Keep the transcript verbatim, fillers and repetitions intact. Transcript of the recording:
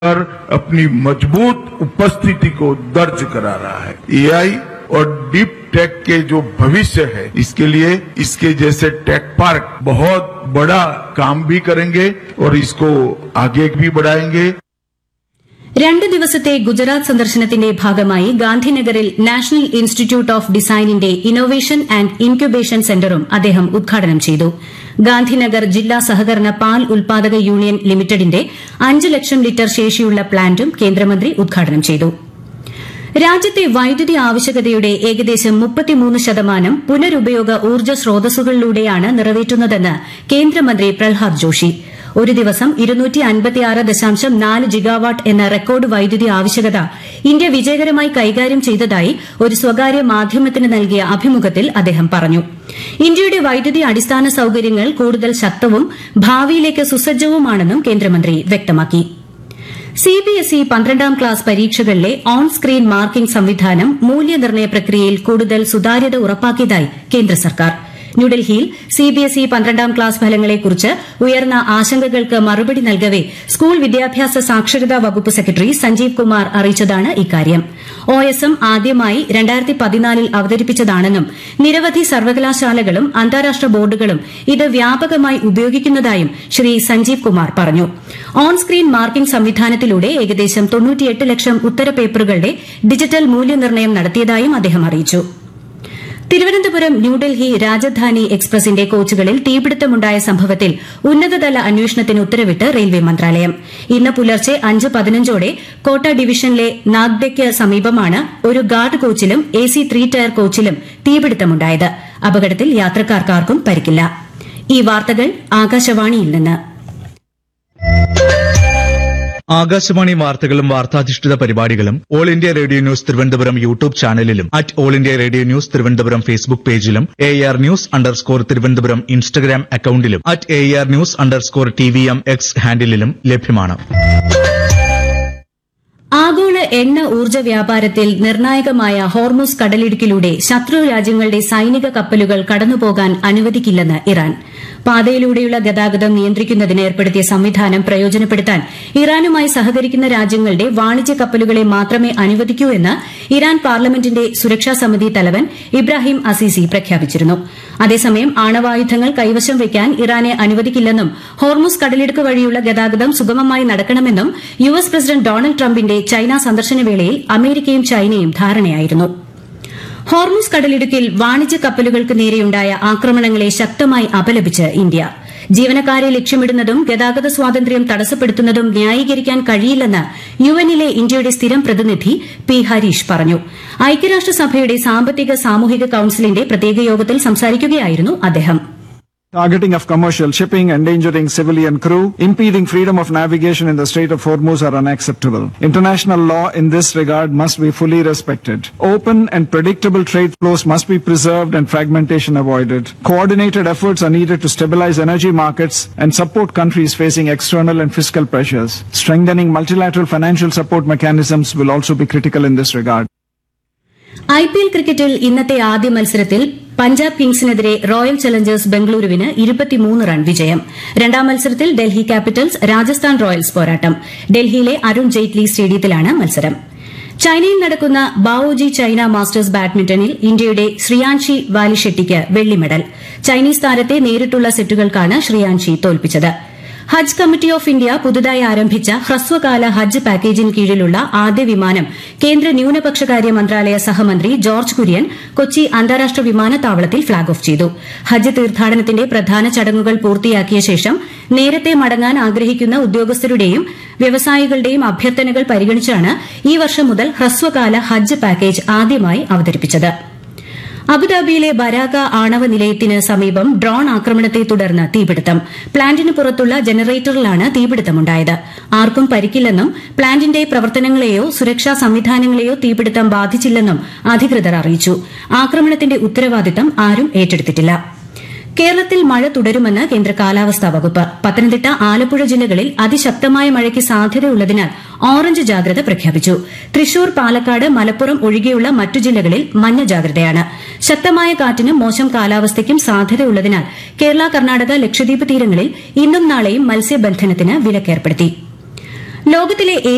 पर अपनी मजबूत उपस्थिति को दर्ज करा रहा है। एआई और डीप टेक के जो भविष्य है, इसके लिए इसके जैसे टेक पार्क बहुत बड़ा काम भी करेंगे और इसको आगे भी बढ़ाएंगे। രണ്ട് ദിവസത്തെ ഗുജറാത്ത് സന്ദർശനത്തിന്റെ ഭാഗമായി ഗാന്ധിനഗറിൽ നാഷണൽ ഇൻസ്റ്റിറ്റ്യൂട്ട് ഓഫ് ഡിസൈനിന്റെ ഇന്നോവേഷൻ ആന്റ് ഇൻക്യുബേഷൻ സെന്ററും അദ്ദേഹം ഉദ്ഘാടനം ചെയ്തു. ഗാന്ധിനഗർ ജില്ലാ സഹകരണ പാൽ ഉൽപാദക യൂണിയൻ ലിമിറ്റഡിന്റെ അഞ്ച് ലക്ഷം ലിറ്റർ ശേഷിയുള്ള പ്ലാന്റും കേന്ദ്രമന്ത്രി ഉദ്ഘാടനം ചെയ്തു. രാജ്യത്തെ വൈദ്യുതി ആവശ്യകതയുടെ ഏകദേശം മുപ്പത്തിമൂന്ന് ശതമാനം പുനരുപയോഗ ഊർജ്ജ സ്രോതസ്സുകളിലൂടെയാണ് നിറവേറ്റുന്നതെന്ന് കേന്ദ്രമന്ത്രി പ്രഹ്ലാദ് ജോഷി. ഒരു ദിവസം ജിഗാവാട്ട് എന്ന റെക്കോർഡ് വൈദ്യുതി ആവശ്യകത ഇന്ത്യ വിജയകരമായി കൈകാര്യം ചെയ്തതായി ഒരു സ്വകാര്യ മാധ്യമത്തിന് നൽകിയ അഭിമുഖത്തിൽ അദ്ദേഹം പറഞ്ഞു. ഇന്ത്യയുടെ വൈദ്യുതി അടിസ്ഥാന സൌകര്യങ്ങൾ കൂടുതൽ ശക്തവും ഭാവിയിലേക്ക് സുസജ്ജവുമാണെന്നും കേന്ദ്രമന്ത്രി വ്യക്തമാക്കി. സിബിഎസ്ഇ പന്ത്രണ്ടാം ക്ലാസ് പരീക്ഷകളിലെ ഓൺ സ്ക്രീൻ മാർക്കിംഗ് സംവിധാനം മൂല്യനിർണ്ണയ പ്രക്രിയയിൽ കൂടുതൽ സുതാര്യത ഉറപ്പാക്കിയതായി കേന്ദ്ര സർക്കാർ. ന്യൂഡൽഹിയിൽ സിബിഎസ്ഇ പന്ത്രണ്ടാം ക്ലാസ് ഫലങ്ങളെക്കുറിച്ച് ഉയർന്ന ആശങ്കകൾക്ക് മറുപടി നൽകവെ സ്കൂൾ വിദ്യാഭ്യാസ സാക്ഷരതാ വകുപ്പ് സെക്രട്ടറി സഞ്ജീവ് കുമാർ അറിയിച്ചതാണ് ഇക്കാര്യം. ഒഎസ്എം ആദ്യമായി രണ്ടായിരത്തി പതിനാലിൽ അവതരിപ്പിച്ചതാണെന്നും നിരവധി സർവകലാശാലകളും അന്താരാഷ്ട്ര ബോർഡുകളും ഇത് വ്യാപകമായി ഉപയോഗിക്കുന്നതായും ശ്രീ സഞ്ജീവ് കുമാർ പറഞ്ഞു. ഓൺ സ്ക്രീൻ മാർക്കിംഗ് സംവിധാനത്തിലൂടെ ഏകദേശം തൊണ്ണൂറ്റിയെട്ട് ലക്ഷം ഉത്തരപേപ്പറുകളുടെ ഡിജിറ്റൽ മൂല്യനിർണ്ണയം നടത്തിയതായും അദ്ദേഹം അറിയിച്ചു. തിരുവനന്തപുരം ന്യൂഡൽഹി രാജധാനി എക്സ്പ്രസിന്റെ കോച്ചുകളിൽ തീപിടുത്തമുണ്ടായ സംഭവത്തിൽ ഉന്നതതല അന്വേഷണത്തിന് ഉത്തരവിട്ട് റെയിൽവേ മന്ത്രാലയം. ഇന്ന് പുലർച്ചെ അഞ്ച് പതിനഞ്ചോടെ കോട്ട ഡിവിഷനിലെ നാഗ്ദയ്ക്ക് സമീപമാണ് ഒരു ഗാർഡ് കോച്ചിലും എസി ത്രീ ടയർ കോച്ചിലും തീപിടുത്തമുണ്ടായത്. അപകടത്തിൽ യാത്രക്കാർക്കാർക്കും പരിക്കില്ല. ഈ വാർത്തകൾ ആകാശവാണിയിൽ നിന്ന്. ആകാശവാണി വാർത്തകളും വാർത്താധിഷ്ഠിത പരിപാടികളും all India radio news Thiruvananthapuram YouTube ചാനലിലും at all India radio news Thiruvananthapuram Facebook പേജിലും A R news underscore Thiruvananthapuram Instagram അക്കൌണ്ടിലും at A R news underscore T V M X ഹാൻഡിലും ലഭ്യമാണ്. ആഗോള എണ്ണ ഊർജ്ജ വ്യാപാരത്തിൽ നിർണായകമായ ഹോർമുസ് കടലിടുക്കിലൂടെ ശത്രു രാജ്യങ്ങളുടെ സൈനിക കപ്പലുകൾ കടന്നുപോകാൻ അനുവദിക്കില്ലെന്ന് ഇറാൻ. പാതയിലൂടെയുള്ള ഗതാഗതം നിയന്ത്രിക്കുന്നതിന് ഏർപ്പെടുത്തിയ സംവിധാനം പ്രയോജനപ്പെടുത്താൻ ഇറാനുമായി സഹകരിക്കുന്ന രാജ്യങ്ങളുടെ വാണിജ്യ കപ്പലുകളെ മാത്രമേ അനുവദിക്കൂ എന്ന് ഇറാൻ പാർലമെന്റിന്റെ സുരക്ഷാ സമിതി തലവൻ ഇബ്രാഹിം അസീസി പ്രഖ്യാപിച്ചിരുന്നു. അതേസമയം ആണവായുധങ്ങൾ കൈവശം വയ്ക്കാൻ ഇറാനെ അനുവദിക്കില്ലെന്നും ഹോർമുസ് കടലിടുക്ക് വഴിയുള്ള ഗതാഗതം സുഗമമായി നടക്കണമെന്നും യു എസ് പ്രസിഡന്റ് ഡൊണാൾഡ് ട്രംപിന്റെ ചൈന സന്ദർശനവേളയിൽ അമേരിക്കയും ചൈനയും ധാരണയായിരുന്നു. ഹോർമുസ് കടലിടുക്കിൽ വാണിജ്യ കപ്പലുകൾക്ക് നേരെയുണ്ടായ ആക്രമണങ്ങളെ ശക്തമായി അപലപിച്ച് ഇന്ത്യ. ജീവനക്കാരെ ലക്ഷ്യമിടുന്നതും ഗതാഗത സ്വാതന്ത്ര്യം തടസ്സപ്പെടുത്തുന്നതും ന്യായീകരിക്കാൻ കഴിയില്ലെന്ന് യുഎന്നിലെ ഇന്ത്യയുടെ സ്ഥിരം പ്രതിനിധി പി ഹരീഷ് പറഞ്ഞു. ഐക്യരാഷ്ട്രസഭയുടെ സാമ്പത്തിക സാമൂഹിക കൌൺസിലിന്റെ പ്രത്യേക യോഗത്തിൽ സംസാരിക്കുകയായിരുന്നു അദ്ദേഹം. Targeting of commercial shipping, endangering civilian crew, impeding freedom of navigation in the Strait of Hormuz are unacceptable. International law in this regard must be fully respected. Open and predictable trade flows must be preserved and fragmentation avoided. Coordinated efforts are needed to stabilize energy markets and support countries facing external and fiscal pressures. Strengthening multilateral financial support mechanisms will also be critical in this regard. IPL ക്രിക്കറ്റിൽ ഇന്നത്തെ ആദ്യ മത്സരത്തിൽ Punjab കിങ്സിനെതിരെ royal Challengers ബംഗളൂരുവിന് ഇരുപത്തിമൂന്ന് run വിജയം. രണ്ടാം മത്സരത്തിൽ Delhi Capitals Rajasthan Royals പോരാട്ടം. ഡൽഹിയിലെ അരുൺ ജെയ്റ്റ്ലി സ്റ്റേഡിയത്തിലാണ് മത്സരം. ചൈനയിൽ നടക്കുന്ന ബാവോജി ചൈന മാസ്റ്റേഴ്സ് ബാഡ്മിന്റണിൽ ഇന്ത്യയുടെ ശ്രിയാൻഷി വാലിഷെട്ടിക്ക് വെള്ളി മെഡൽ. ചൈനീസ് താരത്തെ നേരിട്ടുള്ള സെറ്റുകൾക്കാണ് ശ്രിയാൻഷി തോൽപ്പിച്ചത്. ഹജ്ജ് കമ്മിറ്റി ഓഫ് ഇന്ത്യ പുതുതായി ആരംഭിച്ച ഹ്രസ്വകാല ഹജ്ജ് പാക്കേജിന് കീഴിലുള്ള ആദ്യ വിമാനം കേന്ദ്ര ന്യൂനപക്ഷകാര്യ മന്ത്രാലയ സഹമന്ത്രി ജോർജ് കുര്യൻ കൊച്ചി അന്താരാഷ്ട്ര വിമാനത്താവളത്തിൽ ഫ്ളാഗ് ഓഫ് ചെയ്തു. ഹജ്ജ് തീർത്ഥാടനത്തിന്റെ പ്രധാന ചടങ്ങുകൾ പൂർത്തിയാക്കിയ ശേഷം നേരത്തെ മടങ്ങാൻ ആഗ്രഹിക്കുന്ന ഉദ്യോഗസ്ഥരുടെയും വ്യവസായികളുടെയും അഭ്യർത്ഥനകൾ പരിഗണിച്ചാണ് ഈ വർഷം മുതൽ ഹ്രസ്വകാല ഹജ്ജ് പാക്കേജ് ആദ്യമായി അവതരിപ്പിച്ചത്. അബുദാബിയിലെ ബരാക ആണവ നിലയത്തിന് സമീപം ഡ്രോൺ ആക്രമണത്തെ തുടർന്ന് തീപിടുത്തം. പ്ലാന്റിന് പുറത്തുള്ള ജനറേറ്ററിലാണ് തീപിടുത്തമുണ്ടായത്. ആർക്കും പരിക്കില്ലെന്നും പ്ലാന്റിന്റെ പ്രവർത്തനങ്ങളെയോ സുരക്ഷാ സംവിധാനങ്ങളെയോ തീപിടുത്തം ബാധിച്ചില്ലെന്നും അധികൃതർ അറിയിച്ചു. ആക്രമണത്തിന്റെ ഉത്തരവാദിത്തം ആരും ഏറ്റെടുത്തിട്ടില്ല. കേരളത്തിൽ മഴ തുടരുമെന്ന് കേന്ദ്ര കാലാവസ്ഥാ വകുപ്പ്. പത്തനംതിട്ട, ആലപ്പുഴ ജില്ലകളിൽ അതിശക്തമായ മഴയ്ക്ക് സാധ്യതയുള്ളതിനാൽ ഓറഞ്ച് ജാഗ്രത പ്രഖ്യാപിച്ചു. തൃശൂർ, പാലക്കാട്, മലപ്പുറം ഒഴികെയുള്ള മറ്റു ജില്ലകളിൽ മഞ്ഞ ജാഗ്രതയാണ്. ശക്തമായ കാറ്റിനും മോശം കാലാവസ്ഥയ്ക്കും സാധ്യതയുള്ളതിനാൽ കേരള, കർണാടക, ലക്ഷദ്വീപ് തീരങ്ങളിൽ ഇന്നും നാളെയും മത്സ്യബന്ധനത്തിന് വിലക്കേർപ്പെടുത്തി. ലോകത്തിലെ